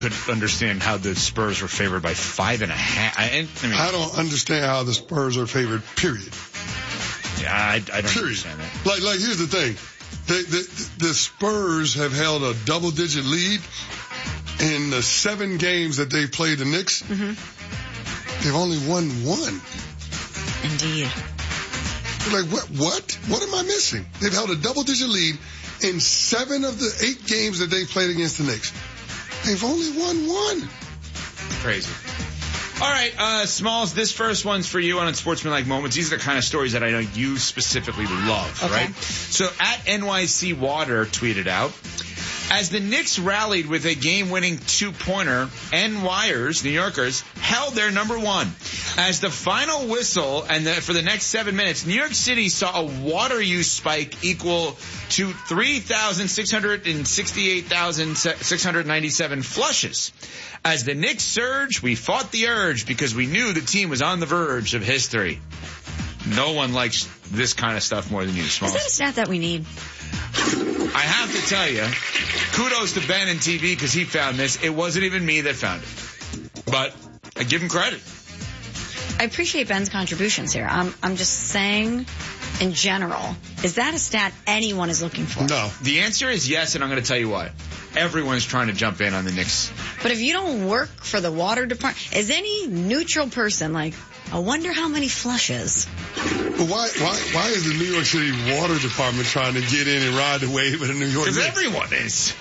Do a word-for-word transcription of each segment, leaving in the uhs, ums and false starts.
could understand how the Spurs were favored by five and a half. I, I mean, I don't understand how the Spurs are favored, period. Yeah, I, I don't period. understand that. Like, like, here's the thing. The, the, the Spurs have held a double-digit lead in the seven games that they've played the Knicks. Mm-hmm. They've only won one. Indeed. You're like, what, what? What am I missing? They've held a double-digit lead in seven of the eight games that they've played against the Knicks. They've only won one. Crazy. All right, uh, Smalls, this first one's for you on Unsportsmanlike Moments. These are the kind of stories that I know you specifically love, okay. right? So at N Y C Water tweeted out, as the Knicks rallied with a game-winning two-pointer, N Yers, New Yorkers, held their number one. As the final whistle and the, for the next seven minutes, New York City saw a water use spike equal to three thousand six hundred sixty-eight thousand six hundred ninety-seven flushes. As the Knicks surged, we fought the urge because we knew the team was on the verge of history. No one likes this kind of stuff more than you, Smalls. Is that a stat that we need? I have to tell you, kudos to Ben and T V because he found this. It wasn't even me that found it. But I give him credit. I appreciate Ben's contributions here. I'm, I'm just saying, in general, is that a stat anyone is looking for? No. The answer is yes, and I'm going to tell you why. Everyone's trying to jump in on the Knicks. But if you don't work for the water department, is any neutral person like, I wonder how many flushes? But why, why, why is the New York City Water Department trying to get in and ride the wave of the New York Knicks? Because everyone is.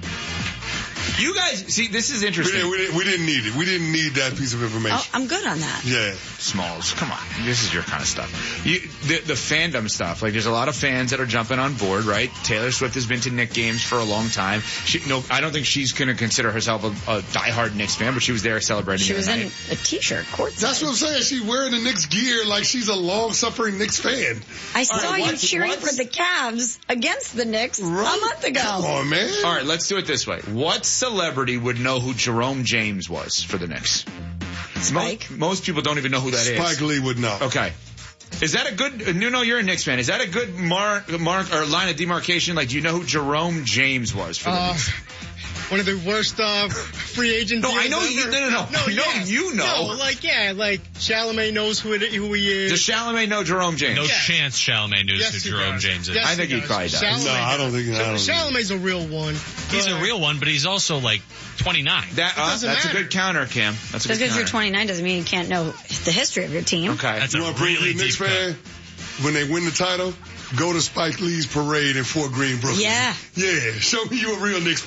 You guys, see, this is interesting. We, we, didn't, we didn't need it. We didn't need that piece of information. Oh, I'm good on that. Yeah. Smalls, come on. This is your kind of stuff. You, the, the fandom stuff. Like, there's a lot of fans that are jumping on board, right? Taylor Swift has been to Knicks games for a long time. She, no, I don't think she's going to consider herself a, a diehard Knicks fan, but she was there celebrating She the was night. in a T-shirt, courtside. That's what I'm saying. She's wearing the Knicks gear like she's a long-suffering Knicks fan. I saw right, you what- cheering what's- for the Cavs against the Knicks Right? a month ago. Come on, man. All right, let's do it this way. What celebrity would know who Jerome James was for the Knicks? Spike. Most, most people don't even know who that is. Spike Lee would know. Okay. Is that a good, Nuno, you're a Knicks fan. Is that a good mark, mark or line of demarcation? Like, do you know who Jerome James was for the Uh, Knicks? One of the worst uh, free agents. No, I know ever. you, no, no, no. No, I know yeah. you know. No, like, yeah, like, Chalamet knows who, it, who he is. Does Chalamet know Jerome James? No Yeah. chance Chalamet knows Yes, who he Jerome does. James is. Yes, I think he does. probably does. Chalamet No, I don't think- I don't think- Chalamet's a real one. He's but- a real one, but he's also like twenty-nine. That, uh, doesn't that's matter. a good counter, Cam. That's a Just good because you're counter. twenty-nine doesn't mean you can't know the history of your team. Okay. That's You a want to prove really you're a Knicks deep cut. fan? When they win the title, go to Spike Lee's parade in Fort Greene, Brooklyn. Yeah. Yeah. Show me you a real Knicks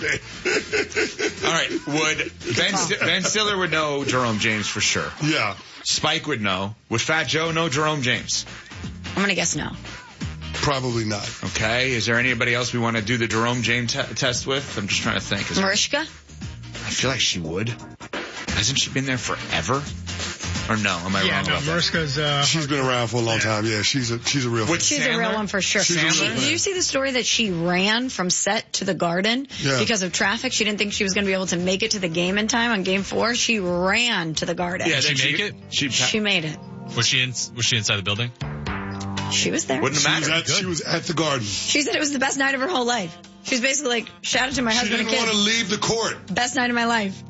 fan. All right. Would Ben, St- Ben Stiller would know Jerome James for sure. Yeah. Spike would know. Would Fat Joe know Jerome James? I'm going to guess no. Probably not. Okay. Is there anybody else we want to do the Jerome James te- test with? I'm just trying to think. Is there- Mariska? I feel like she would. Hasn't she been there forever? Or no? Am I Yeah, wrong no, about that? Mariska's, uh, She's been around for a long time. Yeah, she's a she's a real. Would She's Sandler? a real one for sure. She's a She, real did you see the story that she ran from set to the Garden Yeah. because of traffic? She didn't think she was going to be able to make it to the game in time on game four. She ran to the Garden. Yeah, Did then she make it? She, She made it. Was she in? Was she inside the building? She was there. wouldn't She was, matter. at, she was at the Garden. She said it was the best night of her whole life. She was basically like, shout out to my She husband didn't and want to kids. leave the court. Best night of my life.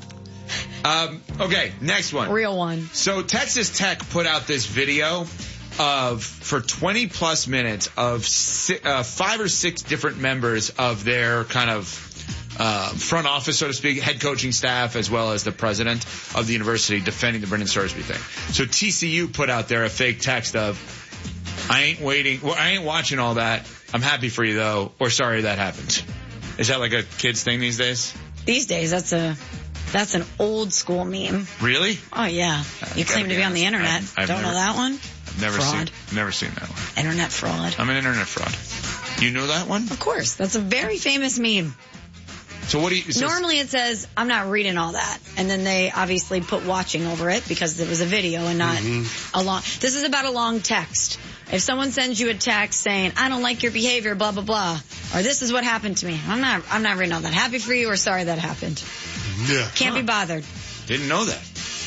Um, okay, next one. Real one. So Texas Tech put out this video of for twenty plus minutes of si- uh, five or six different members of their kind of uh, front office, so to speak, head coaching staff, as well as the president of the university defending the Brendan Sorsby thing. So T C U put out there a fake text of, I ain't waiting, well, I ain't watching all that. I'm happy for you though, or sorry that happened. Is that like a kid's thing these days? These days, that's a that's an old school meme. Really? Oh yeah, you gotta claim to be be on the honest. internet. I've- I've Don't never- know that one? I've never Fraud. seen, never seen that one. Internet fraud. I'm an internet fraud. You know that one? Of course, that's a very famous meme. So what do you? So Normally it says, I'm not reading all that. And then they obviously put watching over it because it was a video and not a long, this is about a long text. If someone sends you a text saying, I don't like your behavior, blah, blah, blah, or this is what happened to me, I'm not, I'm not reading all that. Happy for you or sorry that happened. Yeah. Can't be bothered. Didn't know that.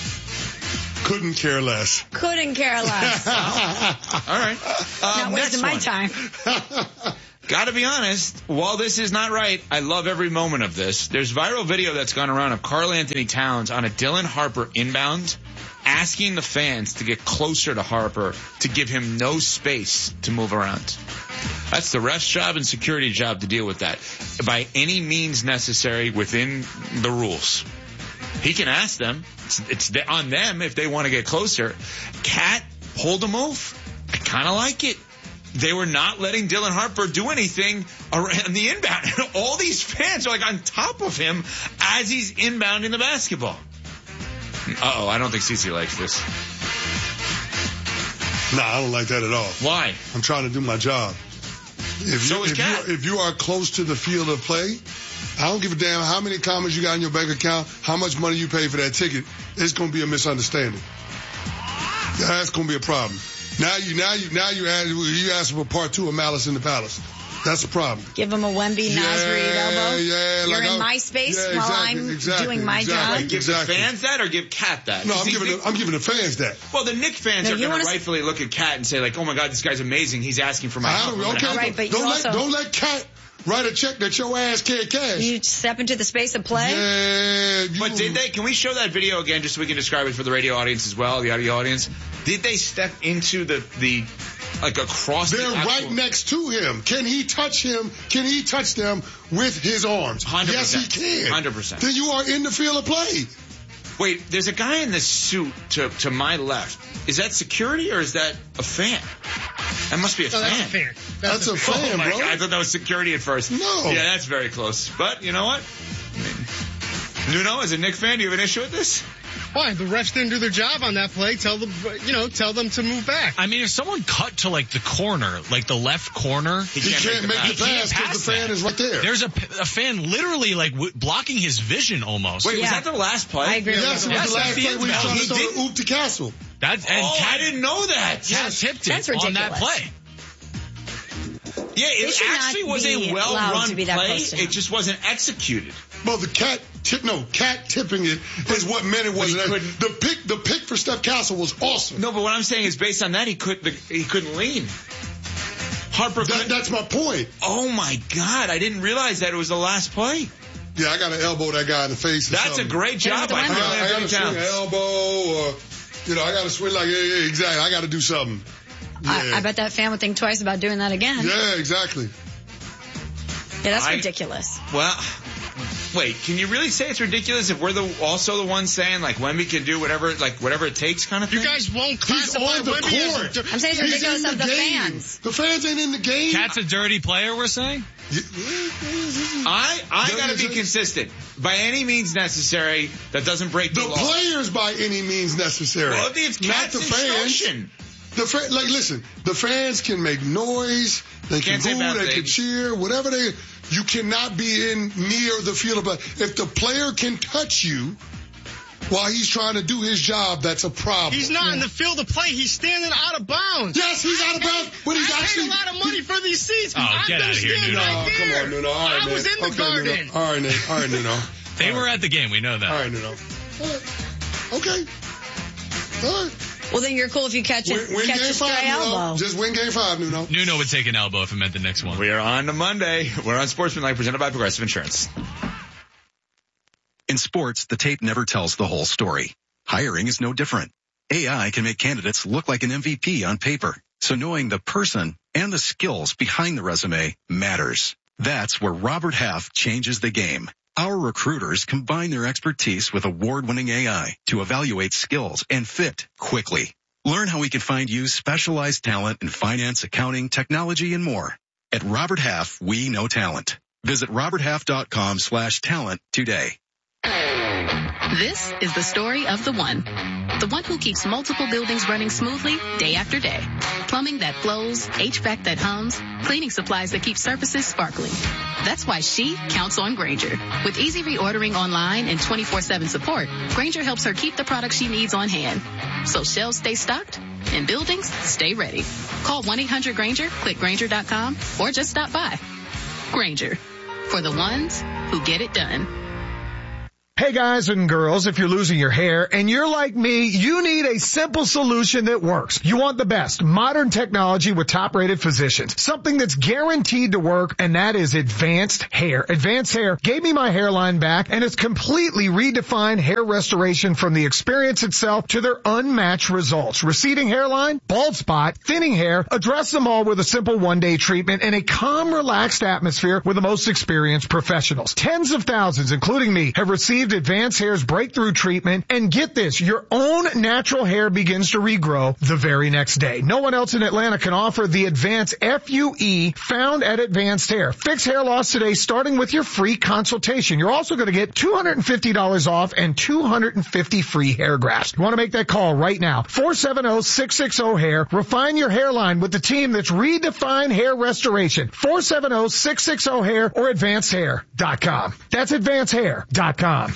Couldn't care less. Couldn't care less. All right. Um, Not next wasting my one. time. Gotta be honest, while this is not right, I love every moment of this. There's viral video that's gone around of Karl Anthony Towns on a Dylan Harper inbound asking the fans to get closer to Harper to give him no space to move around. That's the ref's job and security job to deal with that by any means necessary within the rules. He can ask them. It's, it's on them if they want to get closer. Cat, hold a move. I kind of like it. They were not letting Dylan Harper do anything around the inbound. All these fans are like on top of him as he's inbounding the basketball. Uh-oh, I don't think Cece likes this. Nah, I don't like that at all. Why? I'm trying to do my job. If So you, is if, Cat. you, if you are close to the field of play, I don't give a damn how many comments you got in your bank account, how much money you pay for that ticket. It's going to be a misunderstanding. That's going to be a problem. Now you, now you, now you ask, you ask for part two of Malice in the Palace. That's a problem. Give him a Wemby Yeah, Nasreed elbow. yeah, You're like in I'm- my space yeah, while exactly, I'm exactly, doing my exactly. job. Give Exactly. the fans that or give Cat that? No, I'm See, giving, the- the, I'm giving the fans that. Well, the Knicks fans No, are you going to wanna- rightfully look at Cat and say, like, oh, my God, this guy's amazing. He's asking for my I help. don't, I'm gonna okay, help Right, him. but you don't let, also- don't let Cat write a check that your ass can't cash. You step into the space of play. Yeah, you, But did they, can we show that video again just so we can describe it for the radio audience as well, the audio audience? Did they step into the, the like across They're the actual, right next to him. Can he touch him? Can he touch them with his arms? one hundred Yes, percent. he can. one hundred percent. Then you are in the field of play. Wait, there's a guy in this suit to, to my left. Is that security or is that a fan? That must be a No, fan. that's a fan. That's, a fan, Oh my bro. God, I thought that was security at first. No. Yeah, that's very close. But you know what? I mean, Nuno, as a Knicks fan, do you have an issue with this? Why? The refs didn't do their job on that play. Tell them, you know, tell them to move back. I mean, if someone cut to like the corner, like the left corner, He can't make the He can't pass because pass the fan that. is right there. there's a, a fan literally like w- blocking his vision almost. Wait, was Yeah. that the last play? I agree with Yes, it you. was Yes, the last that's the play when he inbound. tried to He throw did- the oop to Castle. That, and Oh, Cat, I didn't know that. Cat tipped That's it on that ridiculous. play. Yeah, They it should not actually was be a allowed well-run to be that play. close to him. It just wasn't executed. Well, the cat tip, no, cat tipping it is what meant it But he wasn't. couldn't- The pick, the pick for Steph Castle was awesome. No, but what I'm saying is based on that, he couldn't. He couldn't lean. Harper. That, couldn't- that's my point. oh my God! I didn't realize that it was the last play. Yeah, I got to elbow that guy in the face. or That's a something. great job the by one I Karl got, I got Anthony to swing an Towns. elbow, or you know, I got to swing like yeah, yeah, exactly. I got to do something. Yeah. I, I bet that fan would think twice about doing that again. Yeah, exactly. Yeah, that's I- ridiculous. Well, wait. Can you really say it's ridiculous if we're the also the ones saying like Wemby can do whatever like whatever it takes kind of thing? You guys won't He's classify on the Wemby as court. a- I'm saying it's He's ridiculous in of the game. fans. The fans ain't in the game. Cat's a dirty player, we're saying? I I There gotta is be a- consistent by any means necessary. That doesn't break the, The law. players, by any means necessary, Well, it's not Cat's the fans. instruction. The fa- like, listen, the fans can make noise, they can Can't say boo, bad they can things. cheer, whatever they. You cannot be in near the field of play. If the player can touch you while he's trying to do his job, that's a problem. He's not in the field of play. He's standing out of bounds. Yes, he's out of bounds, but he's I actually. paid a lot of money for these seats. Oh, I'm get gonna outta here, stand Nuno. right No, there. come on, Nuno. All right, I man. was in the okay, garden. Nuno. All right, Nuno. All right, Nuno. They All were right. at the game. We know that. All right, Nuno. All right. Okay. All right. Well, then you're cool if you catch a, Win, win catch game a stray five, Nuno. elbow. Just win game five, Nuno. Nuno would take an elbow if it meant the next one. We are on to Monday. We're on Sportsmanlike, presented by Progressive Insurance. In sports, the tape never tells the whole story. Hiring is no different. A I can make candidates look like an M V P on paper, so knowing the person and the skills behind the resume matters. That's where Robert Half changes the game. Our recruiters combine their expertise with award-winning A I to evaluate skills and fit quickly. Learn how we can find you specialized talent in finance, accounting, technology, and more. At Robert Half, we know talent. Visit roberthalf.com slash talent today. This is the story of the one. The one who keeps multiple buildings running smoothly day after day. Plumbing that flows, H V A C that hums, cleaning supplies that keep surfaces sparkling. That's why she counts on Grainger. With easy reordering online and twenty-four seven support, Grainger helps her keep the products she needs on hand. So shelves stay stocked and buildings stay ready. Call one eight hundred Grainger, click Grainger dot com, or just stop by. Grainger, for the ones who get it done. Hey guys and girls, if you're losing your hair and you're like me, you need a simple solution that works. You want the best modern technology with top-rated physicians. Something that's guaranteed to work, and that is Advanced Hair. Advanced Hair gave me my hairline back, and it's completely redefined hair restoration from the experience itself to their unmatched results. Receding hairline, bald spot, thinning hair, address them all with a simple one-day treatment and a calm, relaxed atmosphere with the most experienced professionals. Tens of thousands, including me, have received Advanced Hair's breakthrough treatment, and get this, your own natural hair begins to regrow the very next day. No one else in Atlanta can offer the Advanced F U E found at Advanced Hair. Fix hair loss today, starting with your free consultation. You're also going to get two hundred fifty dollars off and two hundred fifty free hair grafts. You want to make that call right now. four seven zero, six six zero, hair. Refine your hairline with the team that's redefined hair restoration. four seven zero, six six zero, hair or advanced hair dot com. That's advanced hair dot com.